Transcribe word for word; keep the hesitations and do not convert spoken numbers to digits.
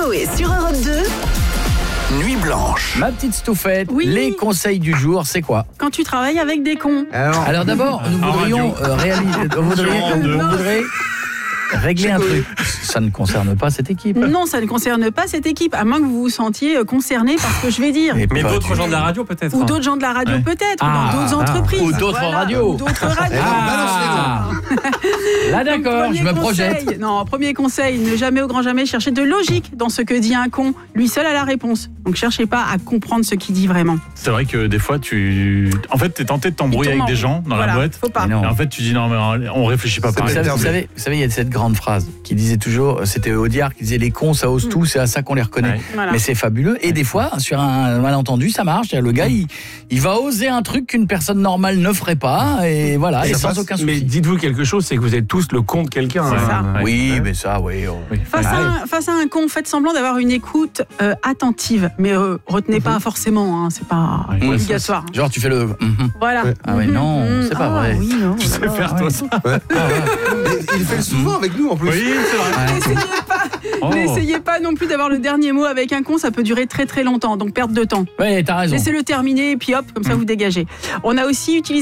Coé sur Europe deux. Nuit blanche. Ma petite Stouffette, Oui. les conseils du jour, c'est quoi? Quand tu travailles avec des cons. Alors, Alors d'abord, nous En voudrions radio. euh, réaliser, on voudrait, Sur deux. on voudrait régler un truc. Ça ne concerne pas cette équipe. Non, ça ne concerne pas cette équipe, à moins que vous vous sentiez euh, concerné par ce que je vais dire. Et Mais pas d'autres du- gens de la radio peut-être. Ou d'autres gens de la radio Ouais. peut-être, Ah, ou dans d'autres ah. entreprises. Ou d'autres radios. Ou d'autres radios. Ah, là d'accord, Premier je me conseil- projette. Non, premier conseil, ne jamais au grand jamais chercher de logique dans ce que dit un con. Lui seul a la réponse. Donc cherchez pas à comprendre ce qu'il dit vraiment. C'est vrai que des fois, tu. En fait, t'es tenté de t'embrouiller Il avec tourne des en gens rond. dans Voilà, la boîte. faut pas. Mais non. Et en fait, tu dis non, mais on réfléchit pas C'est Vous pareil. savez, perdu. vous savez, vous savez, il y a cette grande phrase qui disait toujours, c'était Audiard qui disait les cons ça ose tout, c'est à ça qu'on les reconnaît. Ouais. Voilà. Mais c'est fabuleux. Et des fois, sur un malentendu, ça marche. Le gars, il, il va oser un truc qu'une personne normale ne ferait pas, et voilà, et Ça sans passe, aucun Mais souci. dites-vous quelque chose, c'est que vous êtes tous le con de quelqu'un. C'est ça. hein. Oui, mais ça, oui. oh. Oui. Face, à un, face à un con, faites semblant d'avoir une écoute euh, attentive. Mais euh, retenez pas forcément, hein, c'est pas Ouais. obligatoire. Genre, tu fais le. mhm. Voilà. Ouais. Ah ouais, non, Mhm. c'est pas Ah, vrai. Oui, non, Tu sais voilà. faire toi ça. Ouais. Et il fait le souvent avec nous en plus. Oui, c'est vrai. N'essayez pas, Oh. n'essayez pas non plus d'avoir le dernier mot avec un con, ça peut durer très très longtemps, donc perte de temps. Ouais, t'as raison. Laissez-le terminer et puis hop, comme ça vous dégagez. On a aussi utilisé